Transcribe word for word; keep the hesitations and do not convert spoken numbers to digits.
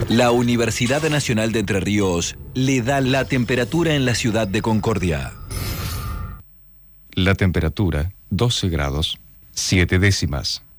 La Universidad Nacional de Entre Ríos le da la temperatura en la ciudad de Concordia. La temperatura, doce grados, siete décimas.